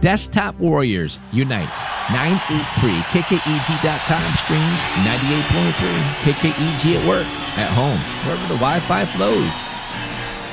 Desktop Warriors Unite. 983kkeg.com streams 98.3 KKEG at work, at home, wherever the Wi-Fi flows.